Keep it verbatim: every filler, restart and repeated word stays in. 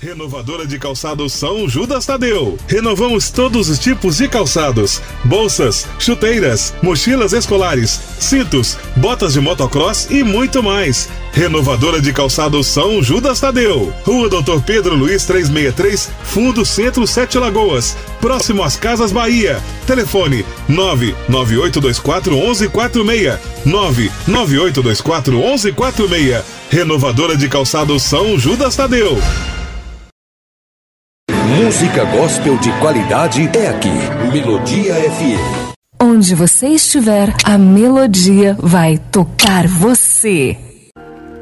Renovadora de calçados São Judas Tadeu. Renovamos todos os tipos de calçados: bolsas, chuteiras, mochilas escolares, cintos, botas de motocross e muito mais. Renovadora de calçados São Judas Tadeu. Rua Doutor Pedro Luiz trezentos e sessenta e três, Fundo Centro, Sete Lagoas, próximo às Casas Bahia. Telefone nove nove oito dois quatro um um quatro seis, nove nove oito dois quatro um um quatro seis. Renovadora de calçados São Judas Tadeu. Música gospel de qualidade é aqui. Melodia F M. Onde você estiver, a Melodia vai tocar você.